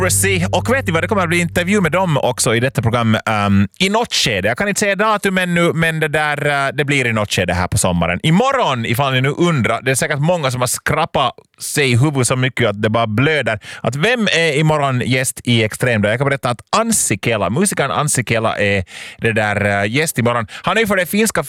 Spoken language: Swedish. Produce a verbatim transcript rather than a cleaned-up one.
Leprosy. Och vet ni vad, det kommer att bli intervju med dem också i detta program um, i något skede. Jag kan inte säga datum ännu, men det, där, uh, det blir i något skede här på sommaren. Imorgon, ifall ni nu undrar, det är säkert många som har skrappat sig i huvudet så mycket att det bara blöder. Att vem är imorgon gäst i Extrem? Jag kan berätta att Anssi Kela, musikern Anssi Kela är det där uh, gäst imorgon. Han är ju för det finska